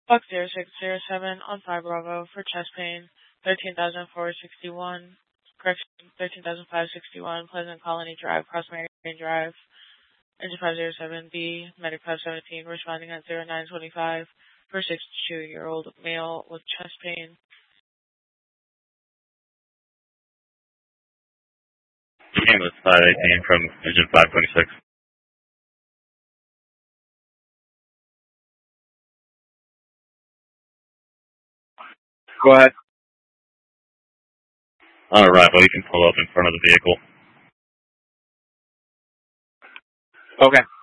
Box 0607 on 5 Bravo for chest pain, 13,461, correction, 13,561, Pleasant Colony Drive, Cross Marion Drive, engine 507B, medic 517, responding at 0925 for 62-year-old male with chest pain. Ambulance 518 from engine 526. Go ahead. On arrival, you can pull up in front of the vehicle. Okay.